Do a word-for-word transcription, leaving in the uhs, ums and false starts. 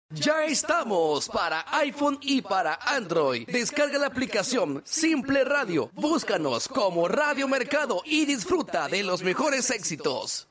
Ya estamos para iPhone y para Android. Descarga la aplicación Simple Radio, búscanos como Radio Mercado y disfruta de los mejores éxitos.